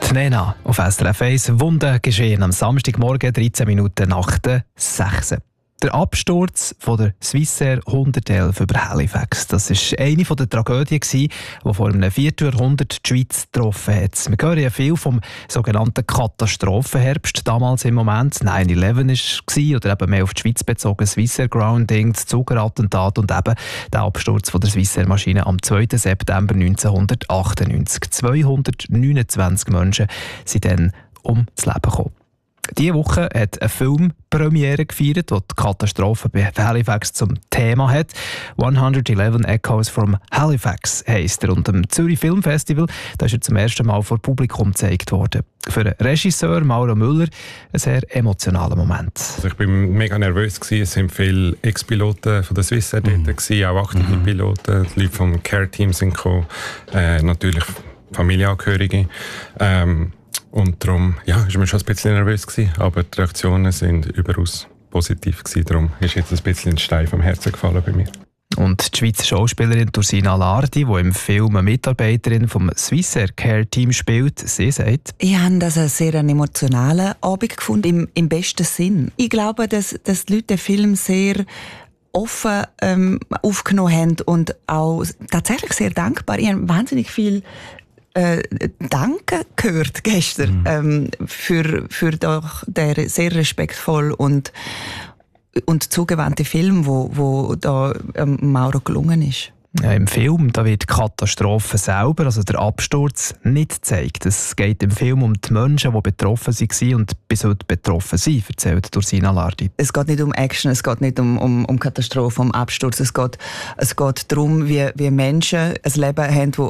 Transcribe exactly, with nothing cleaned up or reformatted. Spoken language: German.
Die Nena auf S R F eins. Wunder geschehen am Samstagmorgen, dreizehn Minuten nach der sechs. Der Absturz von der Swissair hundertelf über Halifax. Das war eine der Tragödien, die vor einem Vierteljahrhundert die Schweiz getroffen hat. Wir hören ja viel vom sogenannten Katastrophenherbst. Damals im Moment neun elf war oder eben mehr auf die Schweiz bezogen Swissair Grounding, das Zugerattentat und eben der Absturz von der Swissair-Maschine am zweiten September neunzehnhundertachtundneunzig. zweihundertneunundzwanzig Menschen sind dann ums Leben gekommen. Diese Woche hat ein Film Premiere gefeiert, der die Katastrophe bei Halifax zum Thema hat. hundertelf Echoes from Halifax heisst er. Und am Zürich Filmfestival da ist er zum ersten Mal vor Publikum gezeigt worden. Für den Regisseur Mauro Müller ein sehr emotionaler Moment. Also ich war mega nervös. Es waren viele Ex-Piloten von der Swissair mhm. dort, auch aktive mhm. Piloten. Die Leute vom Care-Team sind gekommen. Äh, natürlich Familienangehörige. Ähm, Und darum ja, war man schon ein bisschen nervös gewesen, aber die Reaktionen sind überaus positiv gewesen. Darum ist jetzt ein bisschen ein Stein vom Herzen gefallen bei mir. Und die Schweizer Schauspielerin Ursina Lardi, die im Film eine Mitarbeiterin vom Swissair Care Team spielt, sie sagt: Ich habe das einen sehr emotionalen Abend gefunden, im, im besten Sinn. Ich glaube, dass, dass die Leute den Film sehr offen ähm, aufgenommen haben und auch tatsächlich sehr dankbar. Ich habe wahnsinnig viel Äh, Danke gehört gestern mhm. ähm, für, für doch der sehr respektvoll und, und zugewandte Film, wo, wo da ähm, Mauro gelungen ist. Ja, im Film da wird die Katastrophe selber, also der Absturz, nicht gezeigt. Es geht im Film um die Menschen, die betroffen waren und bis heute betroffen sind, erzählt Ursina Lardi. Es geht nicht um Action, es geht nicht um, um, um Katastrophe, um Absturz. Es geht, es geht darum, wie, wie Menschen ein Leben haben, das